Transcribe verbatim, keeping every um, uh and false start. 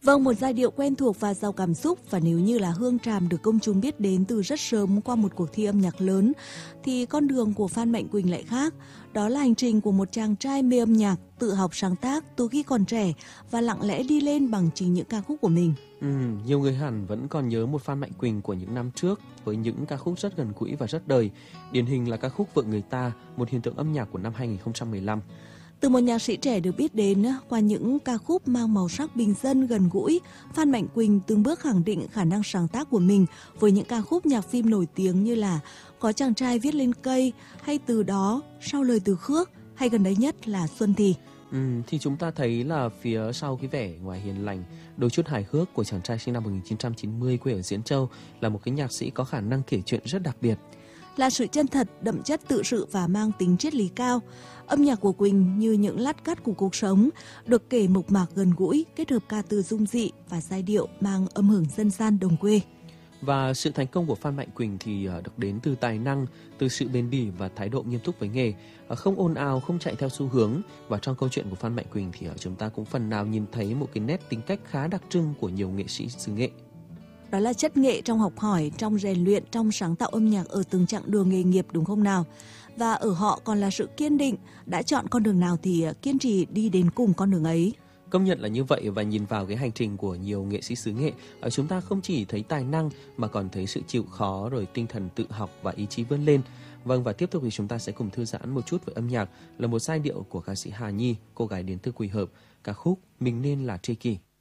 Vâng, một giai điệu quen thuộc và giàu cảm xúc, và nếu như là Hương Tràm được công chúng biết đến từ rất sớm qua một cuộc thi âm nhạc lớn, thì con đường của Phan Mạnh Quỳnh lại khác. Đó là hành trình của một chàng trai mê âm nhạc, tự học sáng tác từ khi còn trẻ và lặng lẽ đi lên bằng chính những ca khúc của mình. Ừ, nhiều người hẳn vẫn còn nhớ một Phan Mạnh Quỳnh của những năm trước với những ca khúc rất gần gũi và rất đời. Điển hình là ca khúc Vợ Người Ta, một hiện tượng âm nhạc của năm hai nghìn không trăm mười lăm. Từ một nhạc sĩ trẻ được biết đến qua những ca khúc mang màu sắc bình dân gần gũi, Phan Mạnh Quỳnh từng bước khẳng định khả năng sáng tác của mình với những ca khúc nhạc phim nổi tiếng như là Có Chàng Trai Viết Lên Cây, hay Từ Đó, Sau Lời Từ Khước, hay gần đấy nhất là Xuân Thì. Ừ, thì chúng ta thấy là phía sau cái vẻ ngoài hiền lành, đôi chút hài hước của chàng trai sinh năm một nghìn chín trăm chín mươi quê ở Diễn Châu là một cái nhạc sĩ có khả năng kể chuyện rất đặc biệt. Là sự chân thật, đậm chất tự sự và mang tính triết lý cao. Âm nhạc của Quỳnh như những lát cắt của cuộc sống, được kể mộc mạc gần gũi, kết hợp ca từ dung dị và giai điệu mang âm hưởng dân gian đồng quê. Và sự thành công của Phan Mạnh Quỳnh thì được đến từ tài năng, từ sự bền bỉ và thái độ nghiêm túc với nghề, không ồn ào, không chạy theo xu hướng. Và trong câu chuyện của Phan Mạnh Quỳnh thì chúng ta cũng phần nào nhìn thấy một cái nét tính cách khá đặc trưng của nhiều nghệ sĩ xứ Nghệ. Đó là chất nghệ trong học hỏi, trong rèn luyện, trong sáng tạo âm nhạc ở từng chặng đường nghề nghiệp, đúng không nào? Và ở họ còn là sự kiên định, đã chọn con đường nào thì kiên trì đi đến cùng con đường ấy. Công nhận là như vậy, và nhìn vào cái hành trình của nhiều nghệ sĩ xứ Nghệ, chúng ta không chỉ thấy tài năng mà còn thấy sự chịu khó, rồi tinh thần tự học và ý chí vươn lên. Vâng, và tiếp tục thì chúng ta sẽ cùng thư giãn một chút về âm nhạc là một giai điệu của ca sĩ Hà Nhi, cô gái đến từ Quỳ Hợp, ca khúc Mình Nên Là Tri Kỷ.